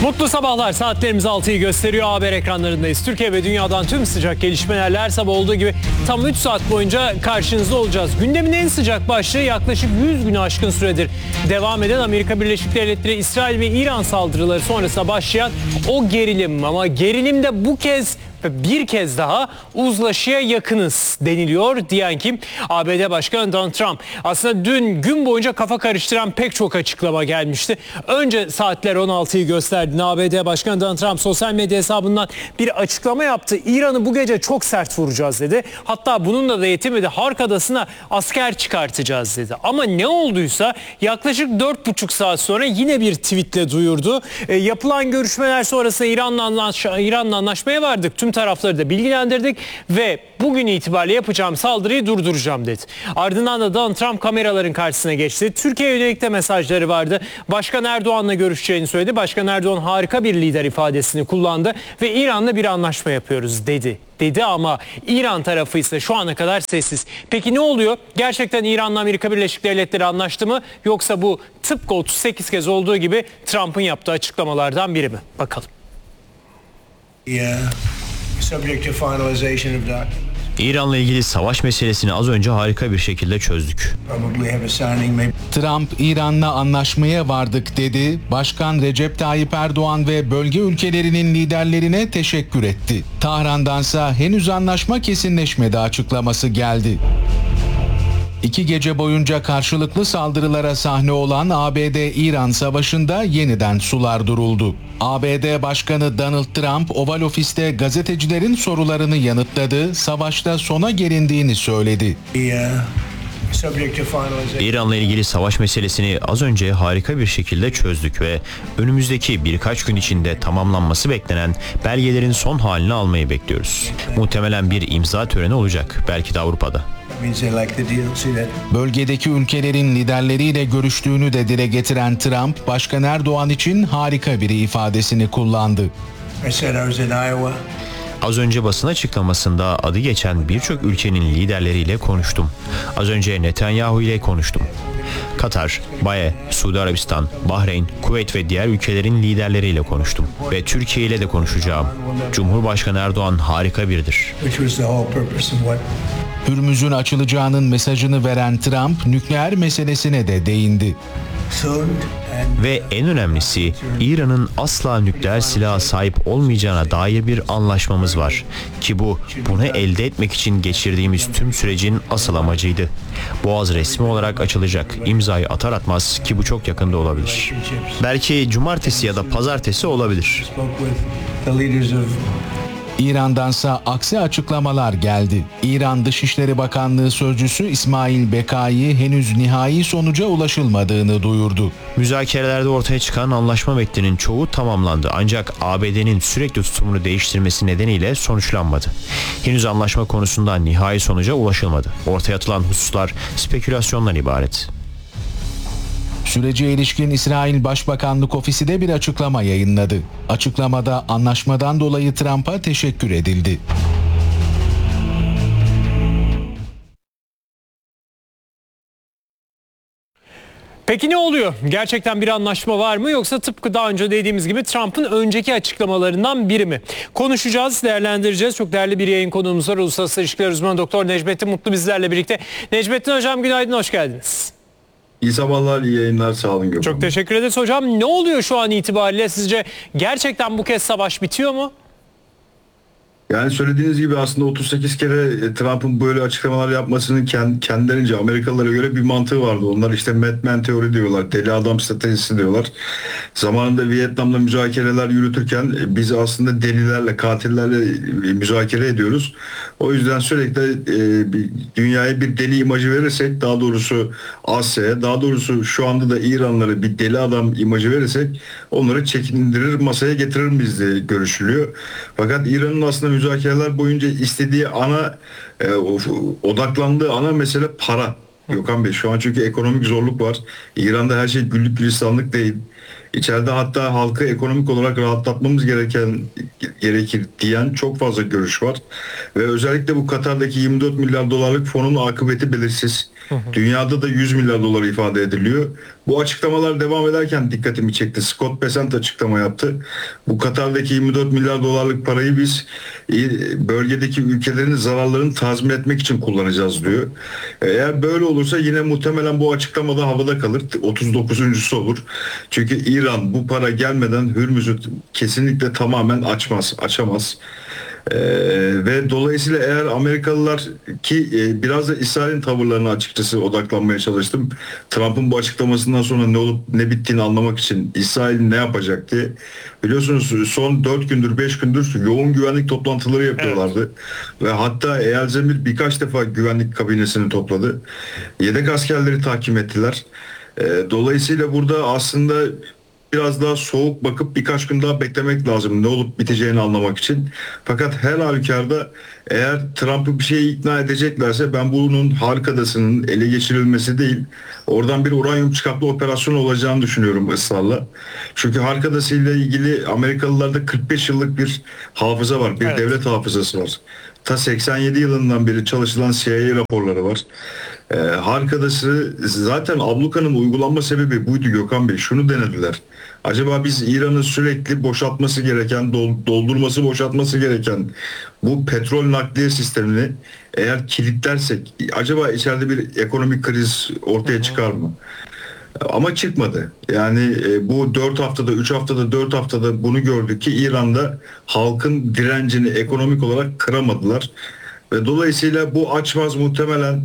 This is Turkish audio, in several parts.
Mutlu sabahlar. Saatlerimiz 6'yı gösteriyor. Haber ekranlarındayız. Türkiye ve dünyadan tüm sıcak gelişmelerle her sabah olduğu gibi tam 3 saat boyunca karşınızda olacağız. Gündemin en sıcak başlığı yaklaşık 100 günü aşkın süredir devam eden Amerika Birleşik Devletleri, İsrail ve İran saldırıları sonrasında başlayan o gerilim. Ama gerilimde bu kez ve bir kez daha uzlaşıya yakınız deniliyor. Diyen kim? ABD Başkanı Donald Trump. Aslında dün gün boyunca kafa karıştıran pek çok açıklama gelmişti. Önce saatler 16'yı gösterdi. ABD Başkanı Donald Trump sosyal medya hesabından bir açıklama yaptı. İran'ı bu gece çok sert vuracağız dedi. Hatta bununla da yetinmedi. Hark Adası'na asker çıkartacağız dedi. Ama ne olduysa yaklaşık 4,5 saat sonra yine bir tweetle duyurdu. Yapılan görüşmeler sonrasında İran'la anlaşmaya vardık. Tüm tarafları da bilgilendirdik ve bugün itibariyle yapacağım saldırıyı durduracağım dedi. Ardından da Donald Trump kameraların karşısına geçti. Türkiye'ye yönelik de mesajları vardı. Başkan Erdoğan'la görüşeceğini söyledi. Başkan Erdoğan harika bir lider ifadesini kullandı ve İran'la bir anlaşma yapıyoruz dedi ama İran tarafı ise şu ana kadar sessiz. Peki ne oluyor? Gerçekten İran'la Amerika Birleşik Devletleri anlaştı mı? Yoksa bu tıpkı 38 kez olduğu gibi Trump'ın yaptığı açıklamalardan biri mi? Bakalım. İran'la ilgili savaş meselesini az önce harika bir şekilde çözdük. Trump, İran'la anlaşmaya vardık dedi. Başkan Recep Tayyip Erdoğan ve bölge ülkelerinin liderlerine teşekkür etti. Tahran'dansa henüz anlaşma kesinleşmedi açıklaması geldi. 2 gece boyunca karşılıklı saldırılara sahne olan ABD-İran savaşında yeniden sular duruldu. ABD Başkanı Donald Trump Oval Ofis'te gazetecilerin sorularını yanıtladı, savaşta sona gelindiğini söyledi. İran'la ilgili savaş meselesini az önce harika bir şekilde çözdük ve önümüzdeki birkaç gün içinde tamamlanması beklenen belgelerin son halini almayı bekliyoruz. Muhtemelen bir imza töreni olacak, belki de Avrupa'da. Bölgedeki ülkelerin liderleriyle görüştüğünü de dile getiren Trump, Başkan Erdoğan için harika bir ifadesini kullandı. Az önce basın açıklamasında adı geçen birçok ülkenin liderleriyle konuştum. Az önce Netanyahu ile konuştum. Katar, BAE, Suudi Arabistan, Bahreyn, Kuveyt ve diğer ülkelerin liderleriyle konuştum. Ve Türkiye ile de konuşacağım. Cumhurbaşkanı Erdoğan harika biridir. Hürmüz'ün açılacağının mesajını veren Trump, nükleer meselesine de değindi. Ve en önemlisi, İran'ın asla nükleer silaha sahip olmayacağına dair bir anlaşmamız var. Ki bunu elde etmek için geçirdiğimiz tüm sürecin asıl amacıydı. Boğaz resmi olarak açılacak. İmzayı atar atmaz, ki bu çok yakında olabilir. Belki cumartesi ya da pazartesi olabilir. İran'dansa aksi açıklamalar geldi. İran Dışişleri Bakanlığı Sözcüsü İsmail Bekai henüz nihai sonuca ulaşılmadığını duyurdu. Müzakerelerde ortaya çıkan anlaşma metninin çoğu tamamlandı, ancak ABD'nin sürekli tutumunu değiştirmesi nedeniyle sonuçlanmadı. Henüz anlaşma konusunda nihai sonuca ulaşılmadı. Ortaya atılan hususlar spekülasyondan ibaret. Sürece ilişkin İsrail Başbakanlık Ofisi de bir açıklama yayınladı. Açıklamada anlaşmadan dolayı Trump'a teşekkür edildi. Peki ne oluyor? Gerçekten bir anlaşma var mı, yoksa tıpkı daha önce dediğimiz gibi Trump'ın önceki açıklamalarından biri mi? Konuşacağız, değerlendireceğiz. Çok değerli bir yayın konuğumuz var. Uluslararası İlişkiler Uzmanı Doktor Necmettin Mutlu bizlerle birlikte. Necmettin Hocam günaydın, hoş geldiniz. İyi sabahlar, iyi yayınlar, sağ olun Gökhan. Çok teşekkür ederiz hocam. Ne oluyor şu an itibariyle? Sizce gerçekten bu kez savaş bitiyor mu? Yani söylediğiniz gibi aslında 38 kere Trump'ın böyle açıklamalar yapmasının kendilerince Amerikalılara göre bir mantığı vardı. Onlar işte Madman teori diyorlar, deli adam stratejisi diyorlar. Zamanında Vietnam'da müzakereler yürütürken biz aslında delilerle, katillerle müzakere ediyoruz. O yüzden sürekli dünyaya bir deli imajı verirsek, daha doğrusu Asya'ya, daha doğrusu şu anda da İranlılara bir deli adam imajı verirsek onları çekindirir, masaya getirir miyiz diye görüşülüyor. Fakat İran'ın aslında müzakereler boyunca istediği odaklandığı ana mesele para. Gökhan Bey, şu an çünkü ekonomik zorluk var. İran'da her şey güllük gülistanlık değil. İçeride hatta halkı ekonomik olarak rahatlatmamız gerekir diyen çok fazla görüş var. Ve özellikle bu Katar'daki 24 milyar dolarlık fonun akıbeti belirsiz. Dünyada da 100 milyar dolar ifade ediliyor. Bu açıklamalar devam ederken dikkatimi çekti. Scott Bessent açıklama yaptı. Bu Katar'daki 24 milyar dolarlık parayı biz bölgedeki ülkelerin zararlarını tazmin etmek için kullanacağız diyor. Eğer böyle olursa yine muhtemelen bu açıklamada havada kalır. 39.'su olur. Çünkü İran bu para gelmeden Hürmüz'ü kesinlikle tamamen açamaz. Ve dolayısıyla eğer Amerikalılar ki biraz da İsrail'in tavırlarına açıkçası odaklanmaya çalıştım. Trump'ın bu açıklamasından sonra ne olup ne bittiğini anlamak için İsrail ne yapacak diye. Biliyorsunuz son 4 gündür 5 gündür yoğun güvenlik toplantıları yapıyorlardı. Evet. Ve hatta Eyal Zemir birkaç defa güvenlik kabinesini topladı. Yedek askerleri tahkim ettiler. Dolayısıyla burada aslında biraz daha soğuk bakıp birkaç gün daha beklemek lazım ne olup biteceğini anlamak için. Fakat her halükarda eğer Trump'ı bir şeye ikna edeceklerse ben bunun Harkadası'nın ele geçirilmesi değil, oradan bir uranyum çıkartma operasyonu olacağını düşünüyorum ısrarla. Çünkü Harkadası ile ilgili Amerikalılarda 45 yıllık bir hafıza var, bir devlet hafızası var. Ta 87 yılından beri çalışılan CIA raporları var. Harkadası zaten ablukanın uygulanma sebebi buydu Gökhan Bey. Şunu denediler. Acaba biz İran'ın sürekli boşaltması gereken, doldurması boşaltması gereken bu petrol nakliye sistemini eğer kilitlersek acaba içeride bir ekonomik kriz ortaya çıkar mı? Ama çıkmadı. Yani bu 4 haftada, 3 haftada, 4 haftada bunu gördük ki İran'da halkın direncini ekonomik olarak kıramadılar. Ve dolayısıyla bu açmaz muhtemelen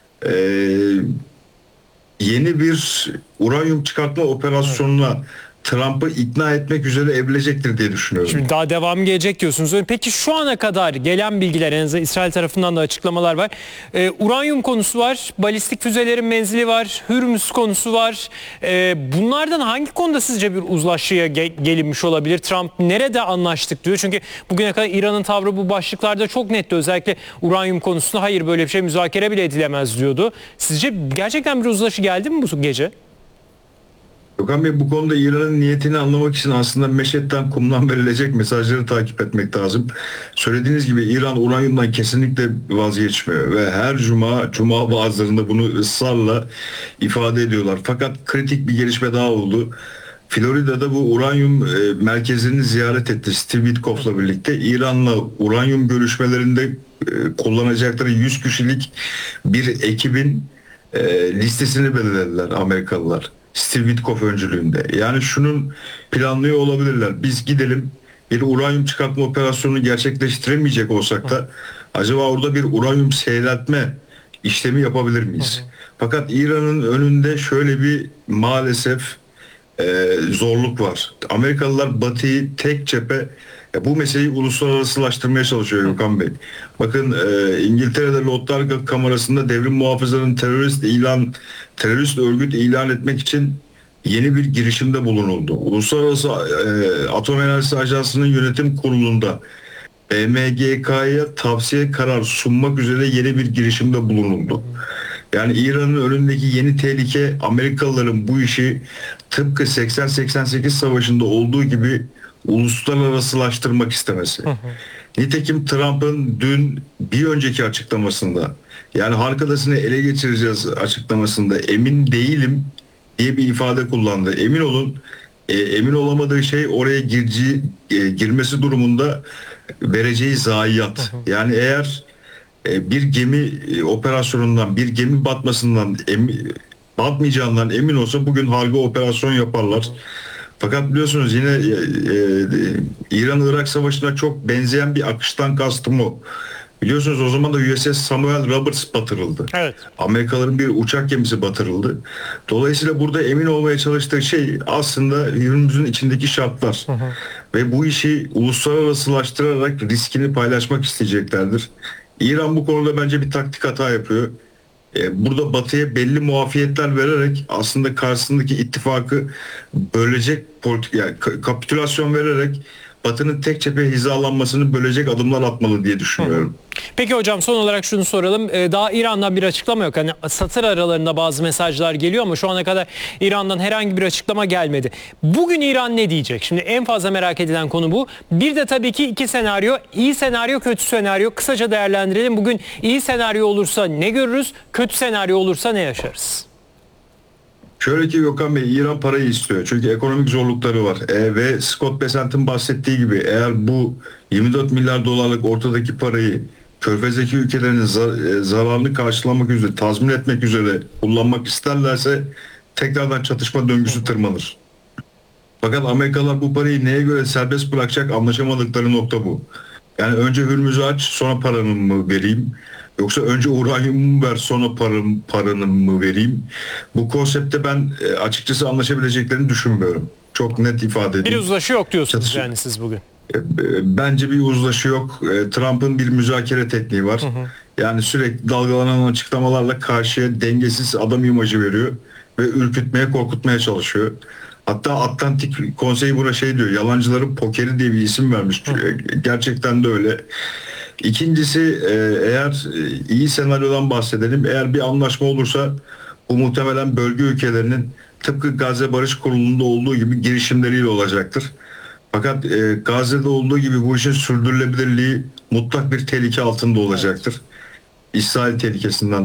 yeni bir uranyum çıkartma operasyonuna Trump'ı ikna etmek üzere evrilecektir diye düşünüyorum. Şimdi daha devam gelecek diyorsunuz. Peki şu ana kadar gelen bilgiler, en azından İsrail tarafından da açıklamalar var. Uranyum konusu var, balistik füzelerin menzili var, Hürmüz konusu var. Bunlardan hangi konuda sizce bir uzlaşıya gelinmiş olabilir? Trump nerede anlaştık diyor. Çünkü bugüne kadar İran'ın tavrı bu başlıklarda çok netti. Özellikle uranyum konusunda hayır böyle bir şey müzakere bile edilemez diyordu. Sizce gerçekten bir uzlaşı geldi mi bu gece? Gökhan Bey, bu konuda İran'ın niyetini anlamak için aslında meşetten kumdan verilecek mesajları takip etmek lazım. Söylediğiniz gibi İran uranyumdan kesinlikle vazgeçmiyor ve her cuma vaazlarında bunu ısrarla ifade ediyorlar. Fakat kritik bir gelişme daha oldu. Florida'da bu uranyum merkezini ziyaret etti Steve Witkoff'la birlikte. İran'la uranyum görüşmelerinde kullanacakları 100 kişilik bir ekibin listesini belirlediler Amerikalılar. Steve Witkoff öncülüğünde. Yani şunun planlıyor olabilirler. Biz gidelim bir uranyum çıkartma operasyonunu gerçekleştiremeyecek olsak da acaba orada bir uranyum seyreltme işlemi yapabilir miyiz? Fakat İran'ın önünde şöyle bir maalesef zorluk var. Amerikalılar Batı'yı tek cephe bu meseleyi uluslararasılaştırmaya çalışıyor Gökhan Bey. Bakın İngiltere'de Lordlar Kamerası'nda devrim muhafızlarının terörist örgüt ilan etmek için yeni bir girişimde bulunuldu. Uluslararası Atom Enerjisi Ajansı'nın yönetim kurulunda BMGK'ya tavsiye karar sunmak üzere yeni bir girişimde bulunuldu. Yani İran'ın önündeki yeni tehlike Amerikalıların bu işi tıpkı 80-88 savaşında olduğu gibi uluslararasılaştırmak istemesi. Nitekim Trump'ın dün bir önceki açıklamasında yani Harkadası'nı ele geçireceğiz açıklamasında emin değilim diye bir ifade kullandı. Emin olun, emin olamadığı şey oraya girmesi durumunda vereceği zayiat. Yani eğer bir gemi operasyonundan, bir gemi batmayacağından emin olsa bugün harbi operasyon yaparlar. Fakat biliyorsunuz yine İran-Irak Savaşı'na çok benzeyen bir akıştan kastım o. Biliyorsunuz o zaman da USS Samuel Roberts batırıldı. Evet. Amerikalıların bir uçak gemisi batırıldı. Dolayısıyla burada emin olmaya çalıştığı şey aslında Hürmüz'ün içindeki şartlar. Ve bu işi uluslararasılaştırarak riskini paylaşmak isteyeceklerdir. İran bu konuda bence bir taktik hata yapıyor. Burada Batı'ya belli muafiyetler vererek aslında karşısındaki ittifakı bölecek yani kapitülasyon vererek Batı'nın tek cephe hizalanmasını bölecek adımlar atmalı diye düşünüyorum. Peki hocam, son olarak şunu soralım. Daha İran'dan bir açıklama yok. Hani satır aralarında bazı mesajlar geliyor ama şu ana kadar İran'dan herhangi bir açıklama gelmedi. Bugün İran ne diyecek? Şimdi en fazla merak edilen konu bu. Bir de tabii ki iki senaryo. İyi senaryo, kötü senaryo. Kısaca değerlendirelim. Bugün iyi senaryo olursa ne görürüz? Kötü senaryo olursa ne yaşarız? Şöyle ki Gökhan Bey, İran parayı istiyor. Çünkü ekonomik zorlukları var. Ve Scott Bessent'in bahsettiği gibi eğer bu 24 milyar dolarlık ortadaki parayı Körfez'deki ülkelerin zararını karşılamak üzere, tazmin etmek üzere kullanmak isterlerse tekrardan çatışma döngüsü tırmanır. Fakat Amerikalılar bu parayı neye göre serbest bırakacak, anlaşamadıkları nokta bu. Yani önce Hürmüz'ü aç, sonra paranı mı vereyim? Yoksa önce uranyumu ver, sonra paranı mı vereyim? Bu konsepte ben açıkçası anlaşabileceklerini düşünmüyorum. Çok net ifade edeyim. Bir uzlaşı yok diyorsunuz Çatışma. yani siz bugün. Bence bir uzlaşı yok. Trump'ın bir müzakere tekniği var. Yani sürekli dalgalanan açıklamalarla karşıya dengesiz adam imajı veriyor ve ürkütmeye, korkutmaya çalışıyor. Hatta Atlantik Konseyi buna şey diyor, yalancıların pokeri diye bir isim vermiş. Gerçekten de öyle. İkincisi, eğer iyi senaryodan bahsedelim. Eğer bir anlaşma olursa bu muhtemelen bölge ülkelerinin tıpkı Gazze Barış Kurulu'nda olduğu gibi girişimleriyle olacaktır. Fakat Gazze'de olduğu gibi bu işin sürdürülebilirliği mutlak bir tehlike altında olacaktır. İsrail tehlikesinden